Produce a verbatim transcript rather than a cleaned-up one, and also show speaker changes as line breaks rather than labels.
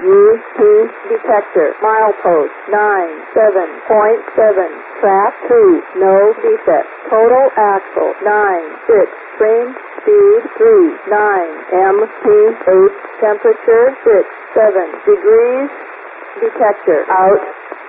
U P detector. Milepost nine seven point seven. Track two. No defect. Total axle nine six. Frame speed three nine. M P eight. Temperature six seven degrees. Detector out.